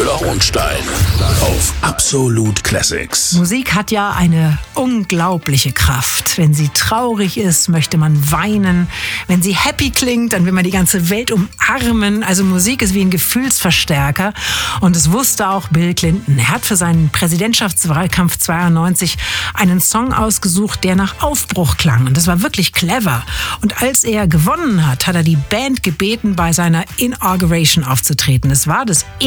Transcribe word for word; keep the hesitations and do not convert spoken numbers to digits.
Müller-Hohenstein auf Absolut Classics. Musik hat ja eine unglaubliche Kraft. Wenn sie traurig ist, möchte man weinen. Wenn sie happy klingt, dann will man die ganze Welt umarmen. Also Musik ist wie ein Gefühlsverstärker. Und das wusste auch Bill Clinton. Er hat für seinen Präsidentschaftswahlkampf zweiundneunzig einen Song ausgesucht, der nach Aufbruch klang. Und das war wirklich clever. Und als er gewonnen hat, hat er die Band gebeten, bei seiner Inauguration aufzutreten. Es war das